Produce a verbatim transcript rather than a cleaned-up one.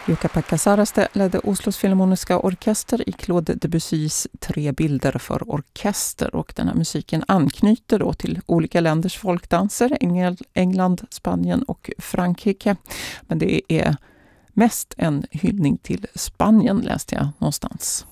Jukka-Pekka Saraste ledde Oslos Filharmoniska orkester i Claude Debussys Tre bilder för orkester, och den här musiken anknyter då till olika länders folkdanser, Engel, England, Spanien och Frankrike. Men det är mest en hyllning till Spanien, läste jag någonstans.